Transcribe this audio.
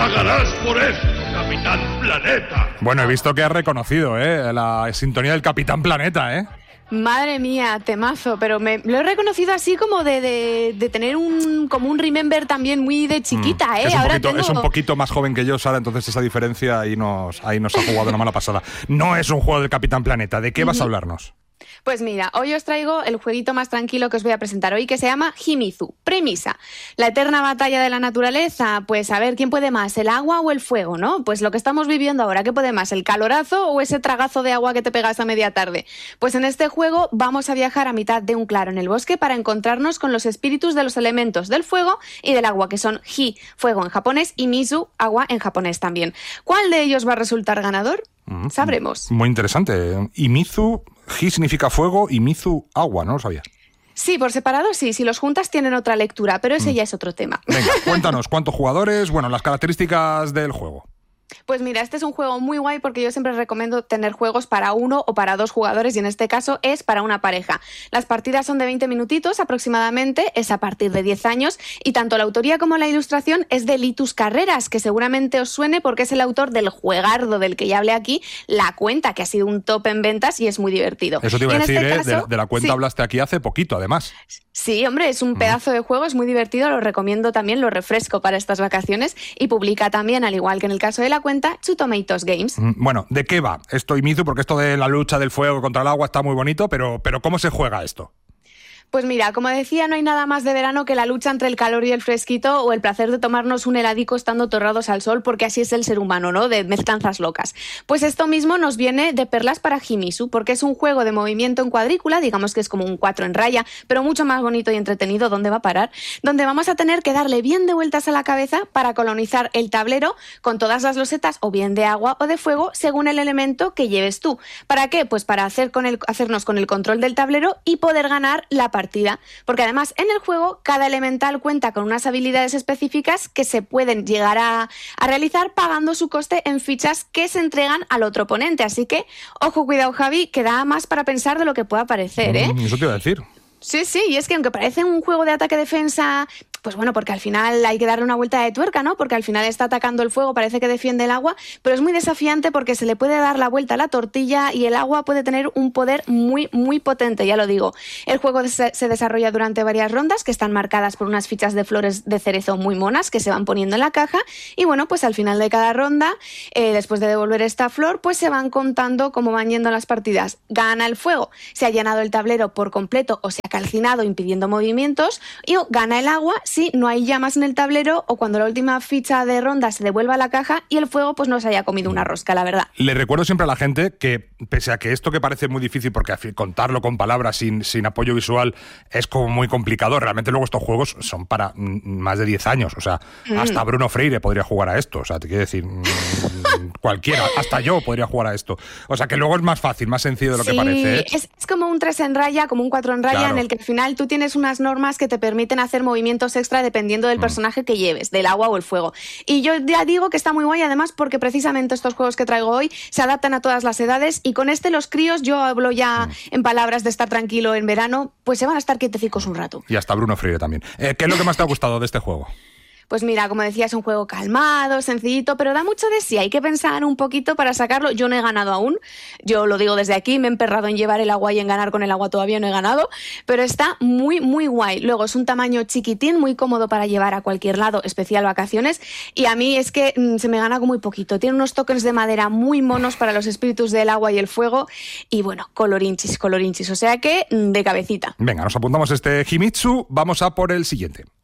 Pagarás por esto, Capitán Planeta. Bueno, he visto que has reconocido, la sintonía del Capitán Planeta, ¿eh? Madre mía, temazo, pero lo he reconocido así como de tener como un remember también muy de chiquita, ¿eh? Es un poquito más joven que yo, Sara, entonces esa diferencia ahí nos ha jugado una mala pasada. No es un juego del Capitán Planeta, ¿de qué vas a hablarnos? Pues mira, hoy os traigo el jueguito más tranquilo que os voy a presentar hoy, que se llama Himizu. Premisa: la eterna batalla de la naturaleza. Pues a ver, ¿quién puede más, el agua o el fuego, no? Pues lo que estamos viviendo ahora, ¿qué puede más, el calorazo o ese tragazo de agua que te pegas a media tarde? Pues en este juego vamos a viajar a mitad de un claro en el bosque para encontrarnos con los espíritus de los elementos del fuego y del agua, que son Hi, fuego en japonés, y Mizu, agua en japonés también. ¿Cuál de ellos va a resultar ganador? Sabremos. Muy interesante. Y Mizu, Hi significa fuego y Mizu agua, ¿no lo sabía? Sí, por separado sí, si los juntas tienen otra lectura, pero ese ya es otro tema. Venga, cuéntanos, ¿cuántos jugadores? Bueno, las características del juego. Pues mira, este es un juego muy guay porque yo siempre recomiendo tener juegos para 1 o para 2 jugadores, y en este caso es para una pareja. Las partidas son de 20 minutitos aproximadamente, es a partir de 10 años, y tanto la autoría como la ilustración es de Litus Carreras, que seguramente os suene porque es el autor del juegardo del que ya hablé aquí, La Cuenta, que ha sido un top en ventas y es muy divertido. Eso te iba a decir, de La Cuenta sí. Hablaste aquí hace poquito, además. Sí, hombre, es un pedazo de juego, es muy divertido, lo recomiendo también, lo refresco para estas vacaciones, y publica también, al igual que en el caso de La Cuenta, Two Tomatoes Games. Bueno, ¿de qué va esto, Himizu? Porque esto de la lucha del fuego contra el agua está muy bonito, pero ¿cómo se juega esto? Pues mira, como decía, no hay nada más de verano que la lucha entre el calor y el fresquito, o el placer de tomarnos un heladico estando torrados al sol, porque así es el ser humano, ¿no? De mezclanzas locas. Pues esto mismo nos viene de perlas para Himizu, porque es un juego de movimiento en cuadrícula, digamos que es como un 4 en raya, pero mucho más bonito y entretenido. ¿Dónde va a parar? Donde vamos a tener que darle bien de vueltas a la cabeza para colonizar el tablero con todas las losetas, o bien de agua o de fuego, según el elemento que lleves tú. ¿Para qué? Pues para hacernos con el control del tablero y poder ganar la partida, porque además en el juego cada elemental cuenta con unas habilidades específicas que se pueden llegar a realizar pagando su coste en fichas que se entregan al otro oponente, así que ojo, cuidado, Javi, que da más para pensar de lo que pueda parecer, ¿eh? Eso te iba a decir. Sí, y es que aunque parece un juego de ataque-defensa, pues bueno, porque al final hay que darle una vuelta de tuerca, ¿no? Porque al final está atacando el fuego, parece que defiende el agua, pero es muy desafiante porque se le puede dar la vuelta a la tortilla y el agua puede tener un poder muy, muy potente, ya lo digo. El juego se desarrolla durante varias rondas que están marcadas por unas fichas de flores de cerezo muy monas que se van poniendo en la caja, y bueno, pues al final de cada ronda, después de devolver esta flor, pues se van contando cómo van yendo las partidas. Gana el fuego, se ha llenado el tablero por completo o se ha calcinado impidiendo movimientos, y gana el agua si no hay llamas en el tablero o cuando la última ficha de ronda se devuelva a la caja y el fuego pues no se haya comido una rosca, la verdad. Le recuerdo siempre a la gente que, pese a que esto que parece muy difícil porque contarlo con palabras sin apoyo visual es como muy complicado, realmente luego estos juegos son para más de 10 años, o sea, hasta Bruno Freire podría jugar a esto, o sea, te quiero decir, cualquiera, hasta yo podría jugar a esto, o sea que luego es más fácil, más sencillo de lo que parece, ¿eh? Es como un 3 en raya, como un 4 en raya, claro, en el que al final tú tienes unas normas que te permiten hacer movimientos extra dependiendo del personaje que lleves, del agua o el fuego. Y yo ya digo que está muy guay, además, porque precisamente estos juegos que traigo hoy se adaptan a todas las edades, y con este los críos, yo hablo ya en palabras de estar tranquilo en verano, pues se van a estar quietecicos un rato. Y hasta Bruno Freire también. ¿Qué es lo que más te ha gustado de este juego? Pues mira, como decía, es un juego calmado, sencillito, pero da mucho de sí. Hay que pensar un poquito para sacarlo. Yo no he ganado aún. Yo lo digo desde aquí, me he emperrado en llevar el agua y en ganar con el agua, todavía no he ganado. Pero está muy, muy guay. Luego es un tamaño chiquitín, muy cómodo para llevar a cualquier lado, especial vacaciones. Y a mí es que se me gana con muy poquito. Tiene unos tokens de madera muy monos para los espíritus del agua y el fuego. Y bueno, colorinchis. O sea que de cabecita. Venga, nos apuntamos este Himizu. Vamos a por el siguiente.